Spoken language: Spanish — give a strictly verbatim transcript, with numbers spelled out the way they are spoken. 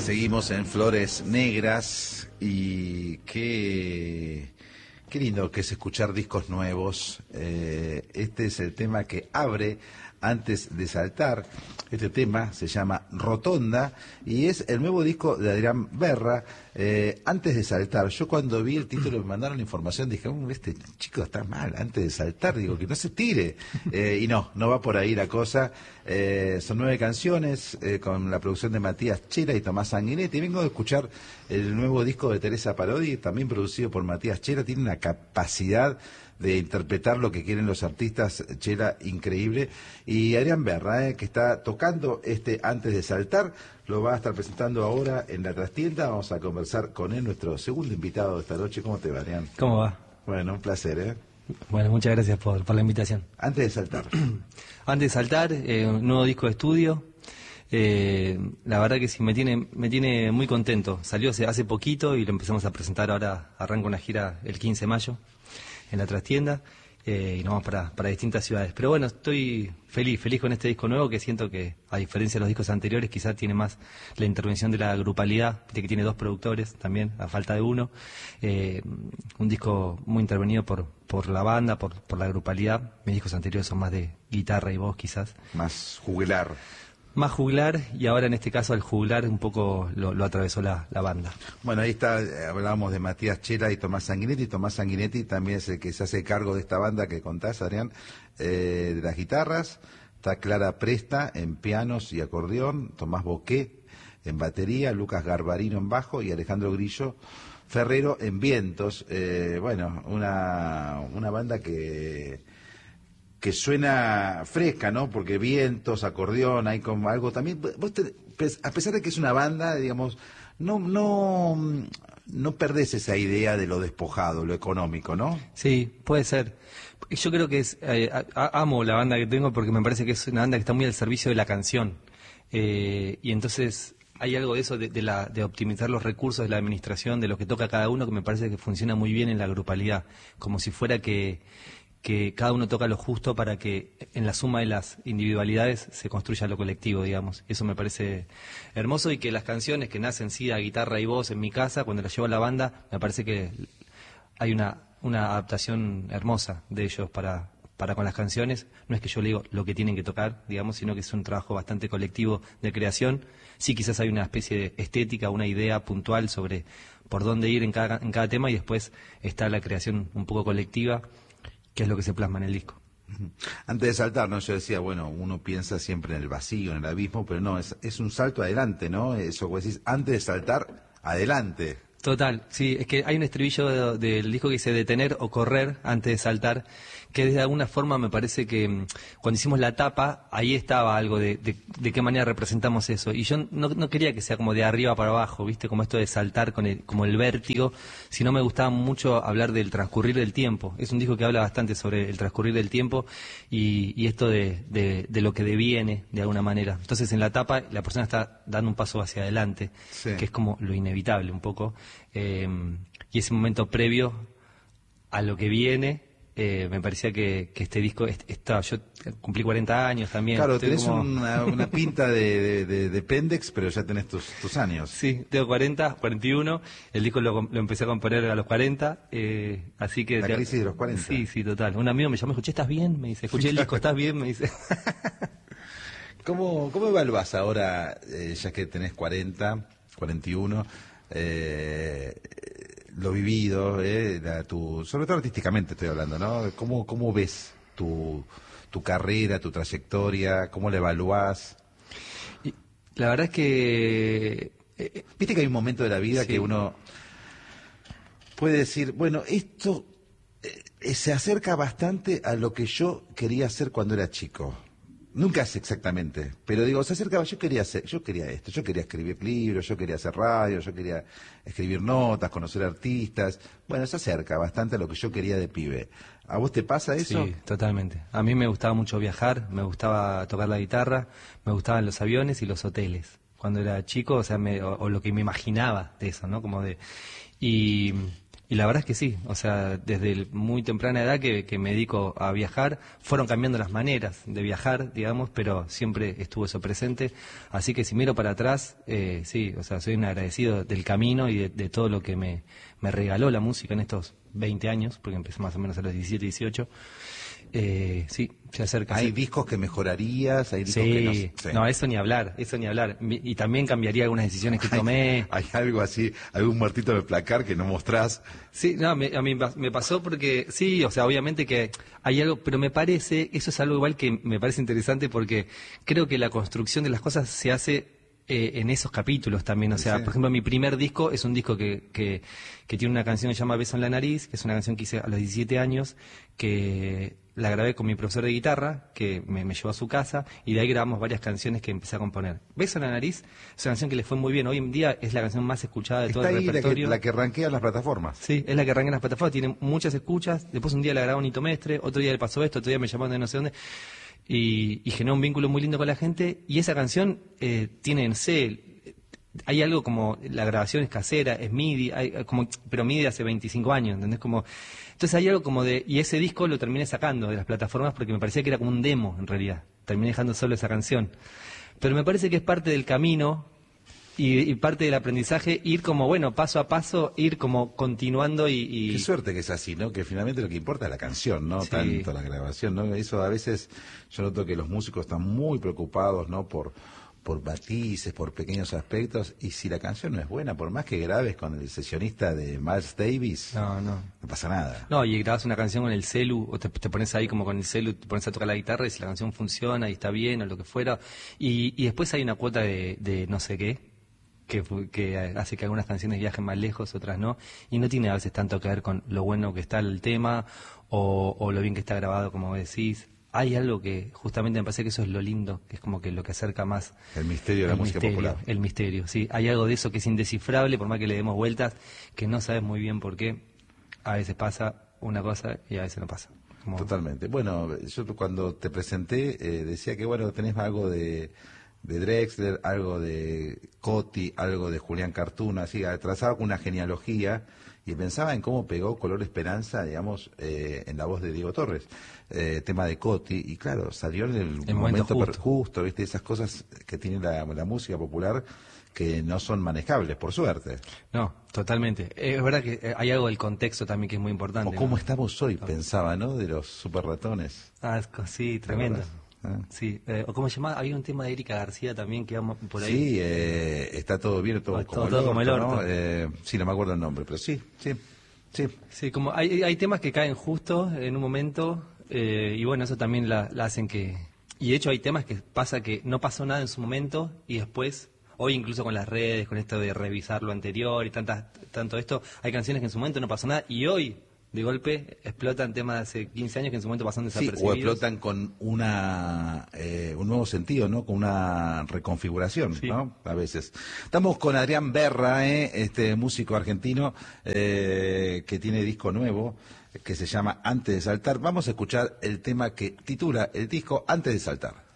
Seguimos en Flores Negras y qué, qué lindo que es escuchar discos nuevos. Eh, este es el tema que abre Antes de Saltar. Este tema se llama Rotonda y es el nuevo disco de Adrián Berra, eh, Antes de Saltar. Yo cuando vi el título me mandaron la información, dije, oh, este chico está mal, Antes de Saltar, digo, que no se tire. Eh, y no, no va por ahí la cosa. Eh, son nueve canciones eh, con la producción de Matías Chela y Tomás Sanguinetti. Vengo de escuchar el nuevo disco de Teresa Parodi, también producido por Matías Chela. Tiene una capacidad de interpretar lo que quieren los artistas, Chela, increíble. Y Adrián Berra, eh, que está tocando este Antes de Saltar, lo va a estar presentando ahora en la trastienda. Vamos a conversar con él, nuestro segundo invitado de esta noche. ¿Cómo te va, Adrián? ¿Cómo va? Bueno, un placer, ¿eh? Bueno, muchas gracias por, por la invitación. Antes de Saltar. Antes de Saltar, eh, un nuevo disco de estudio. Eh, la verdad que sí, me tiene me tiene muy contento. Salió hace, hace poquito y lo empezamos a presentar ahora. Arranca una gira el quince de mayo en la trastienda eh, y nos vamos para, para distintas ciudades. Pero bueno, estoy feliz, feliz con este disco nuevo, que siento que, a diferencia de los discos anteriores, quizás tiene más la intervención de la grupalidad, que tiene dos productores también, a falta de uno. Eh, un disco muy intervenido por, por la banda, por, por la grupalidad. Mis discos anteriores son más de guitarra y voz, quizás. Más jugular. Más juglar, y ahora en este caso el juglar un poco lo, lo atravesó la, la banda. Bueno, ahí está, eh, hablábamos de Matías Chela y Tomás Sanguinetti. Tomás Sanguinetti también es el que se hace cargo de esta banda que contás, Adrián, eh, de las guitarras. Está Clara Presta en pianos y acordeón, Tomás Boqué en batería, Lucas Garbarino en bajo y Alejandro Grillo Ferrero en vientos. Eh, bueno, una, una banda que... que suena fresca, ¿no? Porque vientos, acordeón, hay como algo también. Vos te, a pesar de que es una banda, digamos, no no no perdés esa idea de lo despojado, lo económico, ¿no? Sí, puede ser. Yo creo que es eh, a, amo la banda que tengo porque me parece que es una banda que está muy al servicio de la canción. Eh, y entonces hay algo de eso, de, de, la, de optimizar los recursos de la administración, de lo que toca cada uno, que me parece que funciona muy bien en la grupalidad. Como si fuera que... que cada uno toca lo justo para que en la suma de las individualidades se construya lo colectivo, digamos. Eso me parece hermoso, y que las canciones que nacen sí a guitarra y voz en mi casa, cuando las llevo a la banda, me parece que hay una, una adaptación hermosa de ellos para, para con las canciones. No es que yo le digo lo que tienen que tocar, digamos, sino que es un trabajo bastante colectivo de creación. Sí, quizás hay una especie de estética, una idea puntual sobre por dónde ir en cada, en cada tema, y después está la creación un poco colectiva, que es lo que se plasma en el disco. Antes de Saltar, ¿no? Yo decía, bueno, uno piensa siempre en el vacío, en el abismo, pero no, es, es un salto adelante, ¿no? Eso que decís, antes de saltar, adelante. Total, sí, es que hay un estribillo de, del disco que dice detener o correr antes de saltar, que de alguna forma me parece que mmm, cuando hicimos la tapa, ahí estaba algo de, de, de qué manera representamos eso. Y yo no, no quería que sea como de arriba para abajo, ¿viste? Como esto de saltar con el, como el vértigo, sino me gustaba mucho hablar del transcurrir del tiempo. Es un disco que habla bastante sobre el transcurrir del tiempo y, y esto de, de, de lo que deviene, de alguna manera. Entonces en la tapa la persona está dando un paso hacia adelante, sí, que es como lo inevitable un poco. Eh, y ese momento previo a lo que viene, eh, me parecía que, que este disco está, yo cumplí cuarenta años también. Claro, tenés como... una, una pinta de, de, de, de Pendex, pero ya tenés tus, tus años. Sí, tengo cuarenta, cuarenta y uno, el disco lo, lo empecé a componer a los cuarenta, eh, así que... La te... crisis de los cuarenta. Sí, sí, total. Un amigo me llamó, escuché, ¿estás bien? Me dice, escuché el disco, ¿estás bien? Me dice... ¿Cómo, cómo evaluás ahora, eh, ya que tenés cuarenta, cuarenta y uno, eh, lo vivido, eh, la, tu, sobre todo artísticamente estoy hablando, ¿no? ¿Cómo, cómo ves tu, tu carrera, tu trayectoria? ¿Cómo la evaluás? Y la verdad es que... Eh, Viste que hay un momento de la vida, sí, que uno puede decir, bueno, esto eh, se acerca bastante a lo que yo quería hacer cuando era chico. Nunca es exactamente, pero digo, se acercaba, yo quería hacer, yo quería esto, yo quería escribir libros, yo quería hacer radio, yo quería escribir notas, conocer artistas. Bueno, se acerca bastante a lo que yo quería de pibe. ¿A vos te pasa eso? Sí, totalmente. A mí me gustaba mucho viajar, me gustaba tocar la guitarra, me gustaban los aviones y los hoteles. Cuando era chico, o sea, me, o, o lo que me imaginaba de eso, ¿no? Como de... Y... Y la verdad es que sí, o sea, desde el muy temprana edad que, que me dedico a viajar, fueron cambiando las maneras de viajar, digamos, pero siempre estuvo eso presente. Así que si miro para atrás, eh, sí, o sea, soy un agradecido del camino y de, de todo lo que me, me regaló la música en estos veinte años, porque empecé más o menos a los diecisiete, dieciocho. Eh, sí, se acerca. ¿Hay sí. discos que mejorarías? ¿Hay discos Sí, que no? Sí. no, eso ni hablar, eso ni hablar. Y también cambiaría algunas decisiones que tomé. Hay, hay algo así, algún muertito de placar que no mostrás. Sí, no, me, a mí me pasó porque, sí, o sea, obviamente que hay algo, pero me parece, eso es algo igual que me parece interesante porque creo que la construcción de las cosas se hace eh, en esos capítulos también. O sea, sí. Por ejemplo, mi primer disco es un disco que, que, que tiene una canción que se llama Beso en la Nariz, que es una canción que hice a los diecisiete años, que la grabé con mi profesor de guitarra, que me, me llevó a su casa, y de ahí grabamos varias canciones que empecé a componer. Beso en la Nariz es una canción que le fue muy bien. Hoy en día es la canción más escuchada de Está todo el ahí repertorio. La que, la que rankea en las plataformas. Sí, es la que arranca en las plataformas, tiene muchas escuchas. Después un día la grabó Nito Mestre, otro día le pasó esto, otro día me llamaron de no sé dónde. Y, y generó un vínculo muy lindo con la gente. Y esa canción eh, tiene en C... Hay algo como, la grabación es casera, es MIDI, hay, como, pero MIDI hace veinticinco años, ¿entendés? Como, entonces hay algo como de, y ese disco lo terminé sacando de las plataformas porque me parecía que era como un demo en realidad, terminé dejando solo esa canción. Pero me parece que es parte del camino y, y parte del aprendizaje, ir como, bueno, paso a paso, ir como continuando y... y... Qué suerte que es así, ¿no? Que finalmente lo que importa es la canción, ¿no? Sí. Tanto la grabación, ¿no? Eso a veces, yo noto que los músicos están muy preocupados, ¿no? Por... por matices, por pequeños aspectos, y si la canción no es buena, por más que grabes con el sesionista de Miles Davis, no, no. no pasa nada. No, y grabas una canción con el celu, o te, te pones ahí como con el celu, te pones a tocar la guitarra, y si la canción funciona y está bien, o lo que fuera, y, y después hay una cuota de, de no sé qué, que, que hace que algunas canciones viajen más lejos, otras no, y no tiene a veces tanto que ver con lo bueno que está el tema, o, o lo bien que está grabado, como decís. Hay algo que justamente me parece que eso es lo lindo, que es como que lo que acerca más... El misterio de la música popular. El misterio, sí. Hay algo de eso que es indescifrable, por más que le demos vueltas, que no sabes muy bien por qué. A veces pasa una cosa y a veces no pasa. Como... Totalmente. Bueno, yo cuando te presenté eh, decía que, bueno, tenés algo de, de Drexler, algo de Coti, algo de Julián Cartuna, así, trazaba con una genealogía... Y pensaba en cómo pegó Color Esperanza, digamos, eh, en la voz de Diego Torres, eh, tema de Coti, y claro, salió en el, el momento, momento justo. justo, ¿viste? Esas cosas que tiene la, la música popular que no son manejables, por suerte. No, totalmente. Es verdad que hay algo del contexto también que es muy importante. O cómo ¿no? estamos hoy, pensaba, ¿no? De los super ratones. Ah, sí, tremendo. Ah. Sí, eh, o cómo se llamaba, había un tema de Erika García también que vamos por ahí. Sí, eh, está todo bien, todo, oh, como, todo, el todo orto, como el orto. ¿no? Eh, sí, no me acuerdo el nombre, pero sí, sí, sí. Sí, como hay, hay temas que caen justo en un momento eh, y bueno, eso también la, la hacen que... Y de hecho hay temas que pasa que no pasó nada en su momento y después, hoy incluso con las redes, con esto de revisar lo anterior y tantas, tanto esto, hay canciones que en su momento no pasó nada y hoy... De golpe explotan temas de hace quince años que en su momento pasaron desapercibidos. Sí, o explotan con una eh, un nuevo sentido, ¿no? Con una reconfiguración, sí. ¿No? A veces. Estamos con Adrián Berra, ¿eh? Este músico argentino eh, que tiene disco nuevo que se llama Antes de Saltar. Vamos a escuchar el tema que titula el disco Antes de Saltar.